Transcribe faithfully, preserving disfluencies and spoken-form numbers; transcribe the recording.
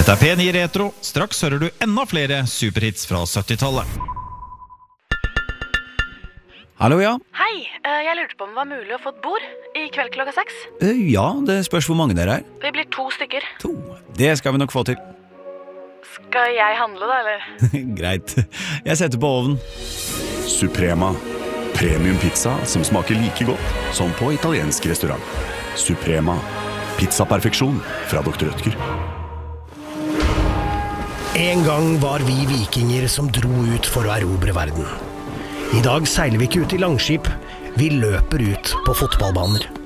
Dette er P ni Retro. Straks hører du enda flere superhits fra syttitallet. Hallo, ja. Hei, eh, jeg lurte på om det var mulig å få et bord i kveld klokka seks. Eh, Ja, det spørs hvor mange dere er. Vi blir to stykker. To. Det skal vi nok få til. Skal jeg handle da, eller? Greit. Jeg setter på ovnen. Suprema. Premium pizza som smaker like godt som på italiensk restaurant. Suprema. Pizzaperfeksjon fra doktor Rødtger. En gang var vi vikinger som dro ut for å erobre verden. I dag seiler vi ikke ut i langskip, vi løper ut på fotballbaner.